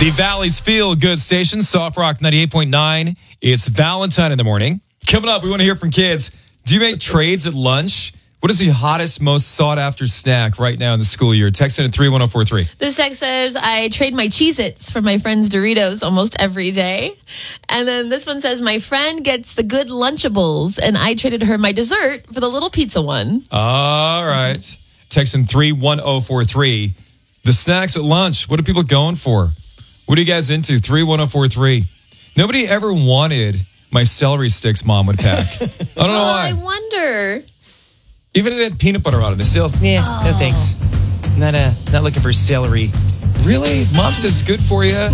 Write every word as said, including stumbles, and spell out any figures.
The Valley's Feel Good Station, Soft Rock ninety-eight point nine. It's Valentine in the morning. Coming up, we want to hear from kids. Do you make trades at lunch? What is the hottest, most sought-after snack right now in the school year? Text in at three one zero four three. This text says, I trade my Cheez-Its for my friend's Doritos almost every day. And then this one says, my friend gets the good Lunchables, and I traded her my dessert for the little pizza one. All right. Text in three one zero four three. The snacks at lunch, what are people going for? What are you guys into? three one zero four three. Nobody ever wanted my celery sticks mom would pack. I don't know oh, why. I wonder. Even if they had peanut butter on it, they still... Yeah, oh. no thanks. Not uh, not looking for celery. Really? Mom says good for you.